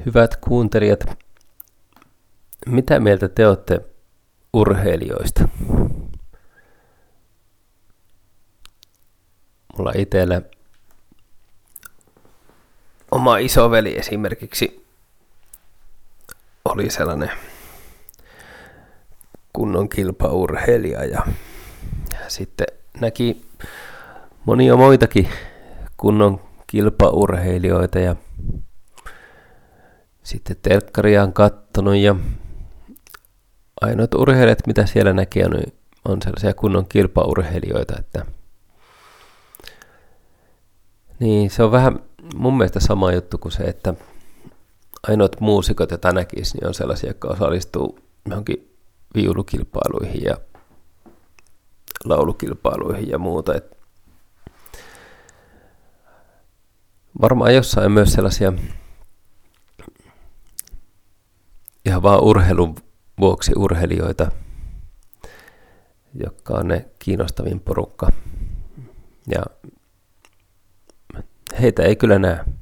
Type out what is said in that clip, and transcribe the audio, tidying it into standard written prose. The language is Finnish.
Hyvät kuuntelijat, mitä mieltä te olette urheilijoista? Mulla itsellä oma isoveli esimerkiksi oli sellainen kunnon kilpaurheilija ja sitten näki monia muitakin kunnon kilpaurheilijoita ja sitten telkkaria on kattonut ja ainoat urheilijat mitä siellä näkee on sellaisia kunnon kilpaurheilijoita, että niin se on vähän mun mielestä sama juttu kuin se, että ainoat muusikot, joita näkisi, niin on sellaisia, jotka osallistuu johonkin viulukilpailuihin ja laulukilpailuihin ja muuta. Et varmaan jossain myös sellaisia ihan vaan urheilun vuoksi urheilijoita, jotka on ne kiinnostavin porukka. Ja heitä ei kyllä näe.